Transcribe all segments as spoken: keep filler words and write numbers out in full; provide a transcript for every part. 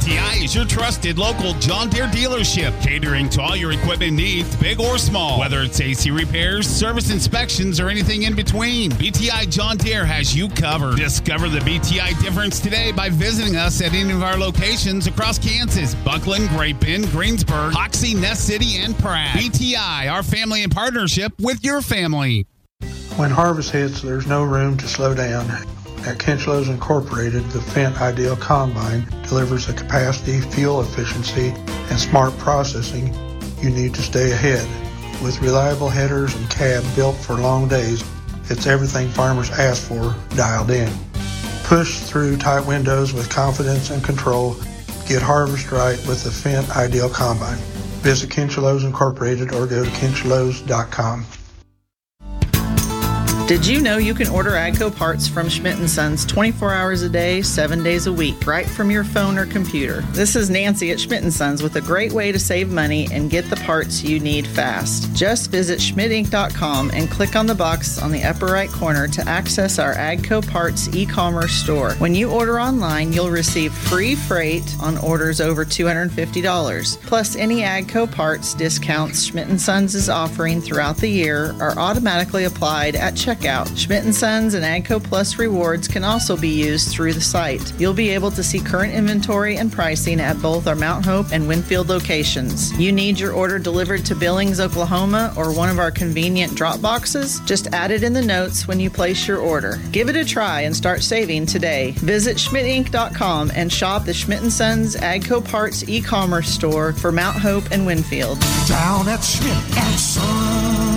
T I is your trusted local John Deere dealership, catering to all your equipment needs, big or small. Whether it's A C repairs, service inspections, or anything in between, B T I John Deere has you covered. Discover the B T I difference today by visiting us at any of our locations across Kansas, Buckland, Great Bend, Greensburg, Hoxie, Nest City, and Pratt. B T I, our family in partnership with your family. When harvest hits, there's no room to slow down. At Kinchlows Incorporated, the Fendt Ideal Combine delivers the capacity, fuel efficiency, and smart processing you need to stay ahead. With reliable headers and cab built for long days, it's everything farmers ask for dialed in. Push through tight windows with confidence and control. Get harvest right with the Fendt Ideal Combine. Visit Kinchlows Incorporated or go to kinchlows dot com. Did you know you can order AGCO parts from Schmidt and Sons twenty-four hours a day, seven days a week, right from your phone or computer? This is Nancy at Schmidt and Sons with a great way to save money and get the parts you need fast. Just visit schmidt inc dot com and click on the box on the upper right corner to access our AGCO Parts e-commerce store. When you order online, you'll receive free freight on orders over two hundred fifty dollars. Plus, any AGCO Parts discounts Schmidt and Sons is offering throughout the year are automatically applied at checkout. Schmidt and Sons and AGCO Plus rewards can also be used through the site. You'll be able to see current inventory and pricing at both our Mount Hope and Winfield locations. You need your order delivered to Billings, Oklahoma, or one of our convenient drop boxes? Just add it in the notes when you place your order. Give it a try and start saving today. Visit schmidt inc dot com and shop the Schmidt and Sons AGCO Parts e-commerce store for Mount Hope and Winfield. Down at Schmidt and Sons.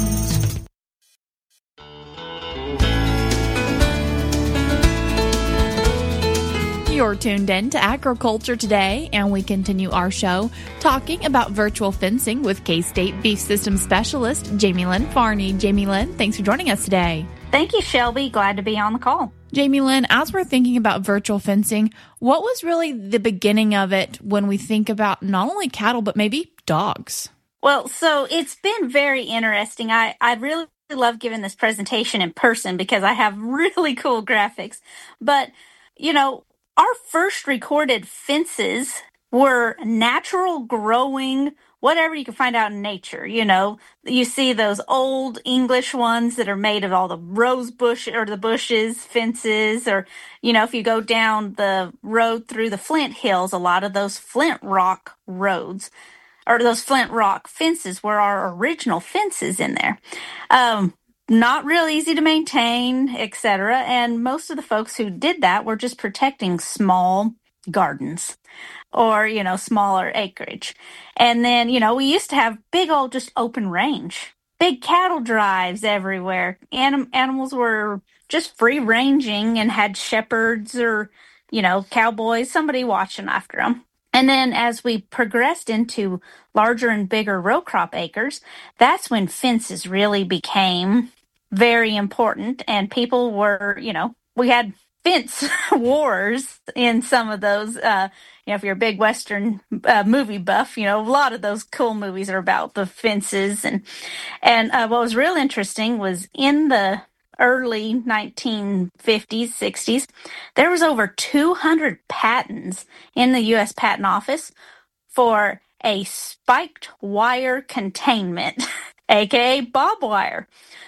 You're tuned in to Agriculture Today, and we continue our show talking about virtual fencing with K-State Beef Systems Specialist Jamie Lynn Farney. Jamie Lynn, thanks for joining us today. Thank you, Shelby. Glad to be on the call. Jamie Lynn, as we're thinking about virtual fencing, what was really the beginning of it when we think about not only cattle, but maybe dogs? Well, so it's been very interesting. I, I really love giving this presentation in person because I have really cool graphics. But, you know, our first recorded fences were natural growing, whatever you can find out in nature. You know, you see those old English ones that are made of all the rose bush or the bushes, fences, or, you know, if you go down the road through the Flint Hills, a lot of those Flint Rock roads or those Flint Rock fences were our original fences in there. Um, Not real easy to maintain, et cetera. And most of the folks who did that were just protecting small gardens or, you know, smaller acreage. And then, you know, we used to have big old just open range, big cattle drives everywhere. Anim- animals were just free ranging and had shepherds or, you know, cowboys, somebody watching after them. And then as we progressed into larger and bigger row crop acres, that's when fences really became very important. And people were, you know, we had fence wars in some of those. Uh, you know, if you're a big Western uh, movie buff, you know, a lot of those cool movies are about the fences. And, and uh, what was real interesting was in the early nineteen fifties, sixties, there was over two hundred patents in the U S Patent Office for a spiked wire containment, aka bob wire.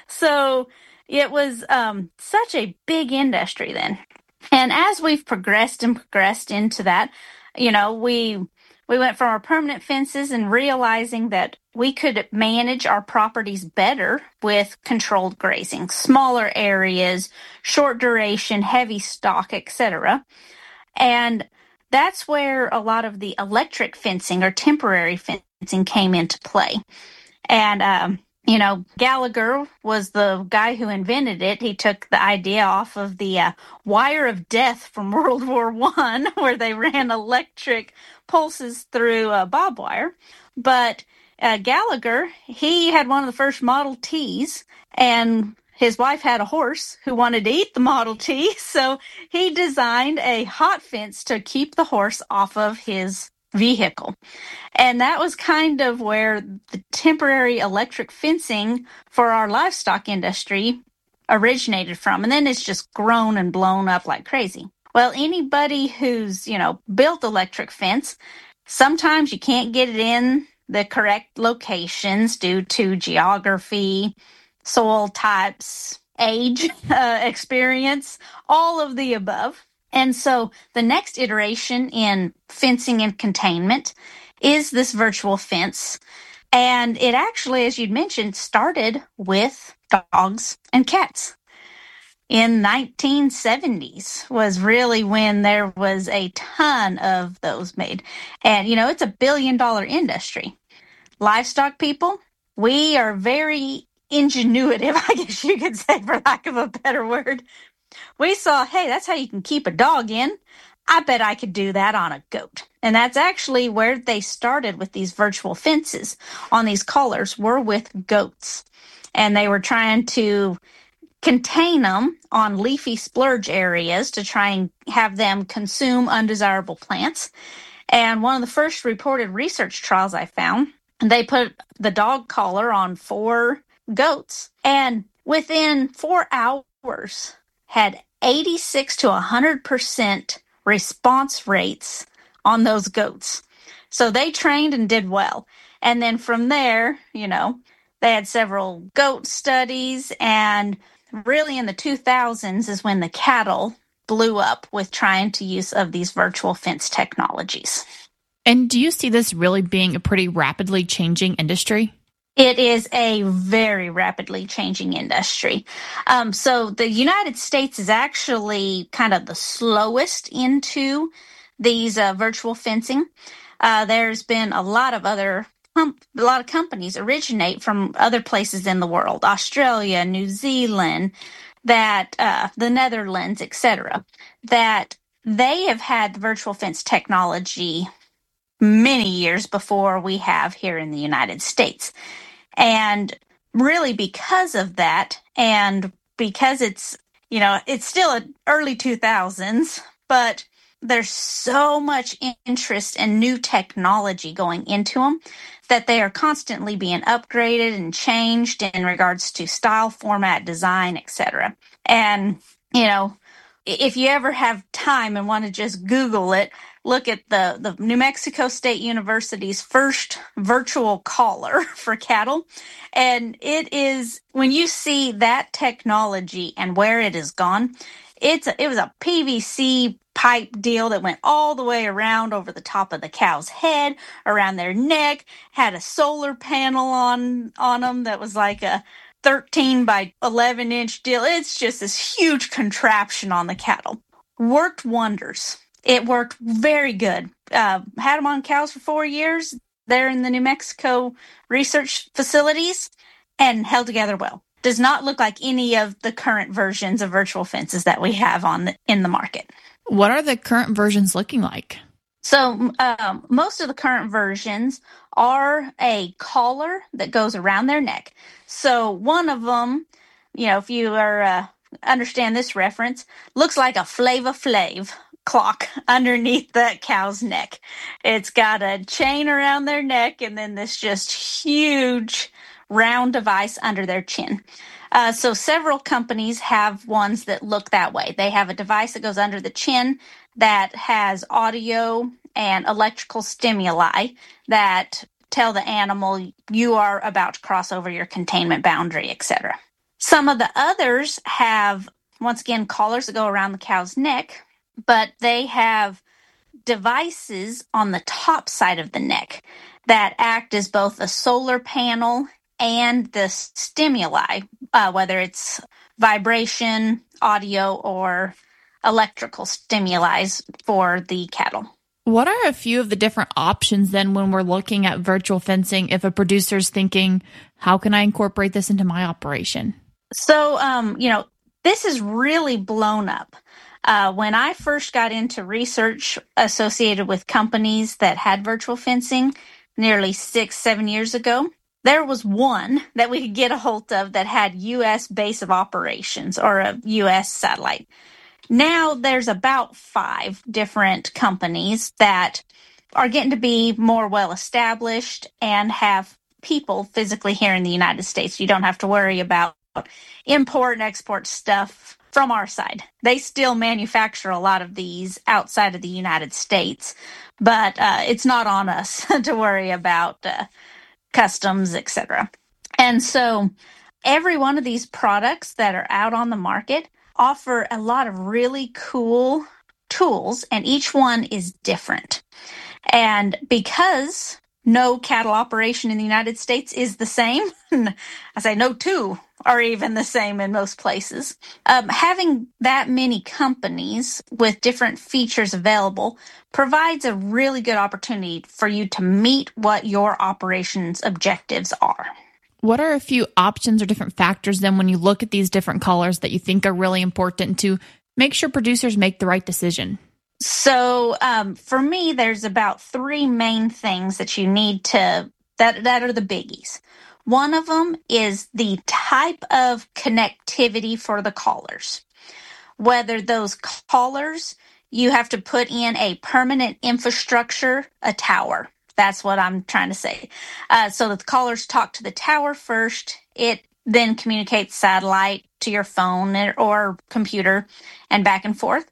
So it was um, such a big industry then. And as we've progressed and progressed into that, you know, we we went from our permanent fences and realizing that we could manage our properties better with controlled grazing, smaller areas, short duration, heavy stock, et cetera. And that's where a lot of the electric fencing or temporary fencing came into play. And, um, you know, Gallagher was the guy who invented it. He took the idea off of the uh, wire of death from World War One, where they ran electric pulses through uh, barbed wire. But uh, Gallagher, he had one of the first Model Ts, and his wife had a horse who wanted to eat the Model T, so he designed a hot fence to keep the horse off of his vehicle. And that was kind of where the temporary electric fencing for our livestock industry originated from. And then it's just grown and blown up like crazy. Well, anybody who's, you know, built electric fence, sometimes you can't get it in the correct locations due to geography, soil types, age, uh, experience, all of the above. And so the next iteration in fencing and containment is this virtual fence. And it actually, as you'd mentioned, started with dogs and cats. In nineteen seventies was really when there was a ton of those made. And, you know, it's a billion dollar industry. Livestock people, we are very ingenuitive, I guess you could say, for lack of a better word. We saw, hey, that's how you can keep a dog in. I bet I could do that on a goat. And that's actually where they started with these virtual fences on these collars, were with goats. And they were trying to contain them on leafy splurge areas to try and have them consume undesirable plants. And one of the first reported research trials I found, they put the dog collar on four goats, and within four hours had eighty-six to one hundred percent response rates on those goats. So they trained and did well. And then from there, you know, they had several goat studies, and really in the two thousands is when the cattle blew up with trying to use of these virtual fence technologies. And do you see this really being a pretty rapidly changing industry? It is a very rapidly changing industry. Um, so the United States is actually kind of the slowest into these uh, virtual fencing. Uh, there's been a lot of other um, a lot of companies originate from other places in the world, Australia, New Zealand, that uh, the Netherlands, et cetera, that they have had virtual fence technology many years before we have here in the United States. And really because of that, and because it's, you know, it's still early two thousands, but there's so much interest and new technology going into them that they are constantly being upgraded and changed in regards to style, format, design, et cetera. And, you know, if you ever have time and want to just Google it, look at the, the New Mexico State University's first virtual collar for cattle. And it is, when you see that technology and where it has gone, it's a, it was a P V C pipe deal that went all the way around over the top of the cow's head, around their neck, had a solar panel on, on them that was like a thirteen by eleven inch deal. It's just this huge contraption on the cattle. Worked wonders. It worked very good. Uh, had them on cows for four years there in the New Mexico research facilities and held together well. Does not look like any of the current versions of virtual fences that we have on the, in the market. What are the current versions looking like? So um, most of the current versions are a collar that goes around their neck. So one of them, you know, if you are uh, understand this reference, looks like a Flava Flav clock underneath that cow's neck. It's got a chain around their neck and then this just huge round device under their chin. Uh, so several companies have ones that look that way. They have a device that goes under the chin that has audio and electrical stimuli that tell the animal you are about to cross over your containment boundary, et cetera. Some of the others have, once again, collars that go around the cow's neck, but they have devices on the top side of the neck that act as both a solar panel and the stimuli, uh, whether it's vibration, audio, or electrical stimuli for the cattle. What are a few of the different options then when we're looking at virtual fencing if a producer's thinking, how can I incorporate this into my operation? So, um, you know, this is really blown up. Uh, when I first got into research associated with companies that had virtual fencing nearly six, seven years ago, there was one that we could get a hold of that had U S base of operations or a U S satellite. Now there's about five different companies that are getting to be more well-established and have people physically here in the United States. You don't have to worry about import and export stuff from our side. They still manufacture a lot of these outside of the United States, but uh, it's not on us to worry about uh, customs, et cetera. And so every one of these products that are out on the market offer a lot of really cool tools, and each one is different. And because no cattle operation in the United States is the same, I say no two are even the same in most places, um, having that many companies with different features available provides a really good opportunity for you to meet what your operations objectives are. What are a few options or different factors then when you look at these different collars that you think are really important to make sure producers make the right decision? So um, for me, there's about three main things that you need to, that, that are the biggies. One of them is the type of connectivity for the collars. Whether those collars, you have to put in a permanent infrastructure, a tower. That's what I'm trying to say. Uh, so that the collars talk to the tower first. It then communicates satellite to your phone or computer and back and forth.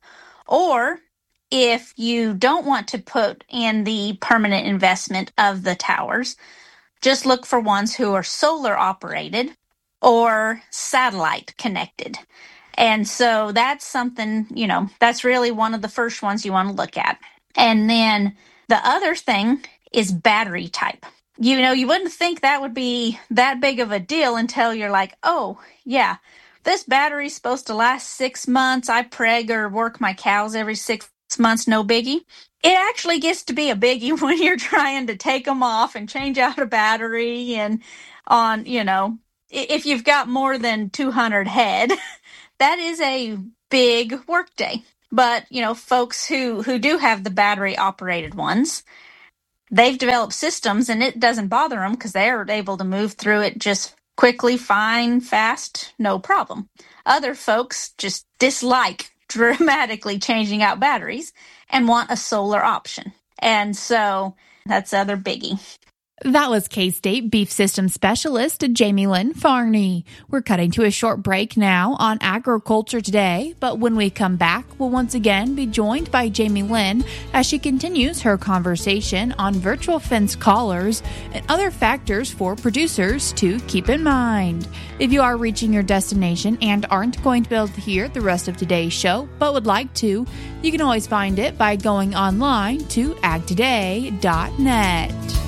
Or if you don't want to put in the permanent investment of the towers, just look for ones who are solar operated or satellite connected. And so that's something, you know, that's really one of the first ones you want to look at. And then the other thing is battery type. You know, you wouldn't think that would be that big of a deal until you're like, oh, yeah, this battery's supposed to last six months. I preg or work my cows every six months, no biggie. It actually gets to be a biggie when you're trying to take them off and change out a battery. And on, you know, if you've got more than two hundred head, that is a big work day. But, you know, folks who, who do have the battery operated ones, they've developed systems and it doesn't bother them because they're able to move through it just quickly, fine, fast, no problem. Other folks just dislike dramatically changing out batteries and want a solar option. And so that's the other biggie. That was K-State Beef Systems Specialist Jamie Lynn Farney. We're cutting to a short break now on Agriculture Today, but when we come back, we'll once again be joined by Jamie Lynn as she continues her conversation on virtual fence collars and other factors for producers to keep in mind. If you are reaching your destination and aren't going to be able to hear the rest of today's show, but would like to, you can always find it by going online to ag today dot net.